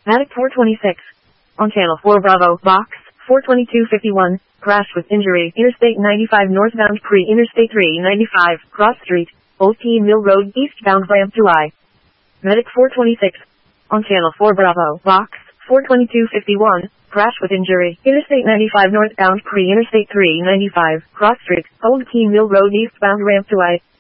Medic 426. On Channel 4 Bravo, Box 42251. Crash with injury. Interstate 95 northbound pre-Interstate 395. Cross Street. Old Key Mill Road eastbound ramp to I. Medic 426. On Channel 4 Bravo, Box 42251. Crash with injury. Interstate 95 northbound pre-Interstate 395. Cross Street. Old Key Mill Road eastbound ramp to I.